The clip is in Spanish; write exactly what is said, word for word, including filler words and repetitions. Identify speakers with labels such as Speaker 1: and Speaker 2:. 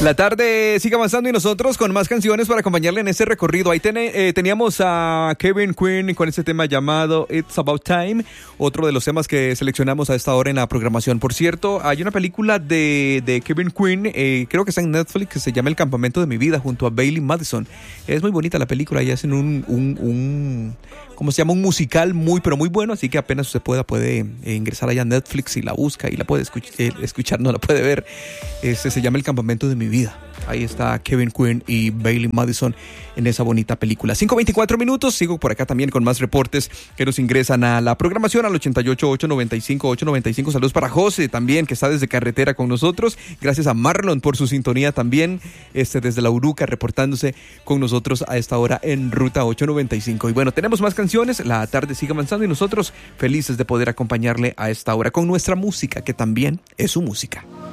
Speaker 1: La tarde sigue avanzando y nosotros con más canciones para acompañarle en ese recorrido. Ahí ten, eh, teníamos a Kevin Quinn con este tema llamado It's About Time, otro de los temas que seleccionamos a esta hora en la programación. Por cierto, hay una película de, de Kevin Quinn, eh, creo que está en Netflix, que se llama El Campamento de mi Vida, junto a Bailey Madison. Es muy bonita la película y hacen un, un, un ¿cómo se llama? Un musical muy, pero muy bueno, así que apenas usted pueda, puede eh, ingresar allá a Netflix y la busca y la puede escuch- eh, escuchar, no la puede ver. Este se llama El Campamento de mi Vida. Ahí está Kevin Quinn y Bailey Madison en esa bonita película. cinco veinticuatro minutos, sigo por acá también con más reportes que nos ingresan a la programación al ochenta y ocho, ochocientos noventa y cinco, ochocientos noventa y cinco. Saludos para José también, que está desde carretera con nosotros. Gracias a Marlon por su sintonía también, este, desde la Uruca, reportándose con nosotros a esta hora en Ruta ochocientos noventa y cinco. Y bueno, tenemos más canciones, la tarde sigue avanzando y nosotros felices de poder acompañarle a esta hora con nuestra música, que también es su música.